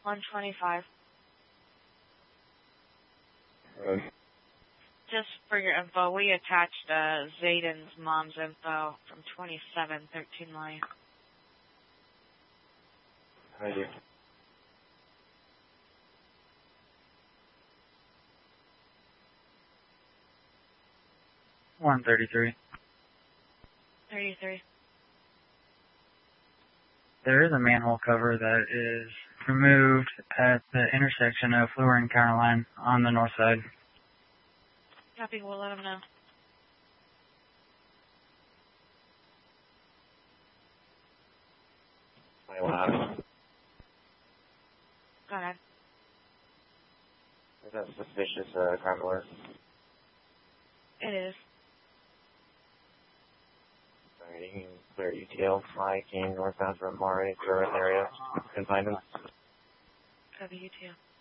125. Road. Just for your info, we attached Zayden's mom's info from 2713 Lane. Thank you. One 33. 33. There is a manhole cover that is removed at the intersection of Fluor and Counterline on the north side. Copy, we'll let them know. Go ahead. Is that suspicious crime alert? It is. Alright, you can clear UTL, fly, King, northbound from Murray, current area, confinement. Copy, you too.